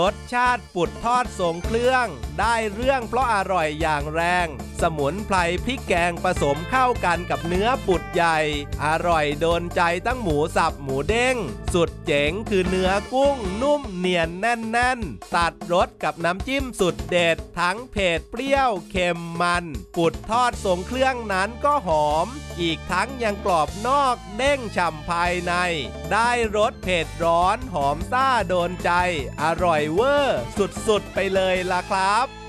รสชาติปุดทอดทรงเครื่องได้เรื่องเพราะอร่อยอย่างแรงสมุนไพรพริกแกงผสมเข้ากันกับเนื้อปุดใหญ่อร่อยโดนใจทั้งหมูสับหมูเด้งสุดเจ๋งคือเนื้อกุ้งนุ่มเนียนแน่นๆตัดรสกับน้ำจิ้มสุดเด็ดทั้งเผ็ดเปรี้ยวเค็มมันปุดทอดทรงเครื่องนั้นก็หอมอีกทั้งยังกรอบนอกเด้งฉ่ำภายในได้รสเผ็ดร้อนหอมซ่าโดนใจอร่อยเวอร์สุดๆไปเลยล่ะครับ